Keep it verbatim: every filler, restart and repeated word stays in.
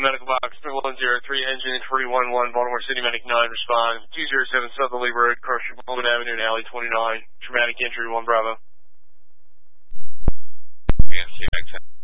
Medical box one zero three, engine three one one, Baltimore City Medic nine, respond. two zero seven Southerly Road, Crusher, Bowman Avenue, and Alley twenty-nine. Traumatic injury, one Bravo. B M C, Meg ten.